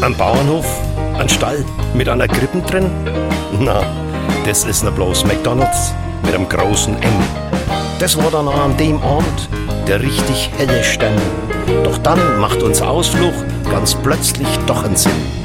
Ein Bauernhof, ein Stall mit einer Krippen drin? Na, das ist nicht bloß McDonald's mit einem großen M. Das war dann an dem Abend der richtig helle Stern. Doch dann macht unser Ausflug ganz plötzlich doch einen Sinn.